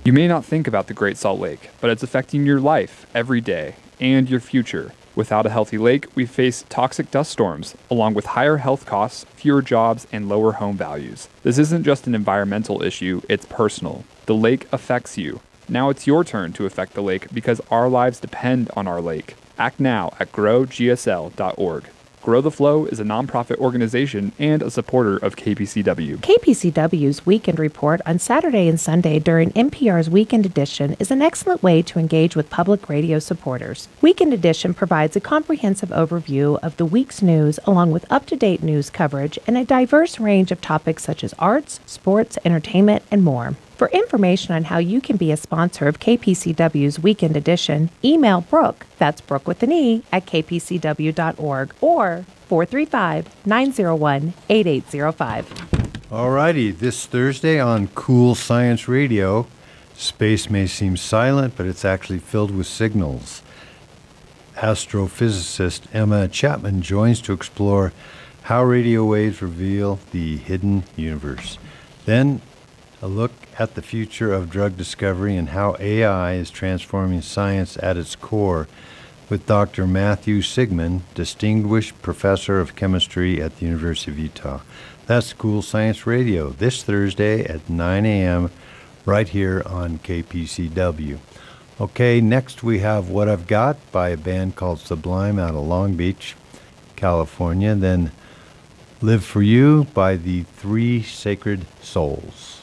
You may not think about the Great Salt Lake, but it's affecting your life every day and your future. Without a healthy lake, we face toxic dust storms, along with higher health costs, fewer jobs, and lower home values. This isn't just an environmental issue, it's personal. The lake affects you. Now it's your turn to affect the lake because our lives depend on our lake. Act now at growgsl.org. Grow the Flow is a nonprofit organization and a supporter of KPCW. KPCW's Weekend Report on Saturday and Sunday during NPR's Weekend Edition is an excellent way to engage with public radio supporters. Weekend Edition provides a comprehensive overview of the week's news along with up-to-date news coverage and a diverse range of topics such as arts, sports, entertainment, and more. For information on how you can be a sponsor of KPCW's Weekend Edition, email Brooke, that's Brooke with an E, at kpcw.org or 435-901-8805. All righty, this Thursday on Cool Science Radio, space may seem silent, but it's actually filled with signals. Astrophysicist Emma Chapman joins to explore how radio waves reveal the hidden universe. Then, a look at the future of drug discovery and how AI is transforming science at its core with Dr. Matthew Sigmund, Distinguished Professor of Chemistry at the University of Utah. That's Cool Science Radio this Thursday at 9 a.m. right here on KPCW. Okay, next we have What I've Got by a band called Sublime out of Long Beach, California. Then Live for You by the Three Sacred Souls.